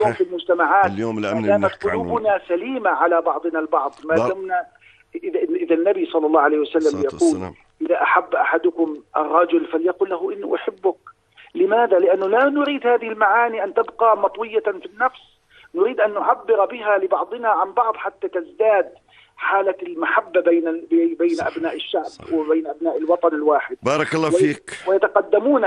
في المجتمعات اليوم ما الأمن اللي دامت بنحكي عنه قلوبنا سليمة على بعضنا البعض، ما دمنا إذا النبي صلى الله عليه وسلم يقول والسلام. إذا أحب أحدكم الرجل فليقل له إني أحبك. لماذا؟ لأنه لا نريد هذه المعاني أن تبقى مطوية في النفس، نريد أن نعبر بها لبعضنا عن بعض حتى تزداد حالة المحبة بين أبناء الشعب وبين أبناء الوطن الواحد. بارك الله فيك. ويتقدمون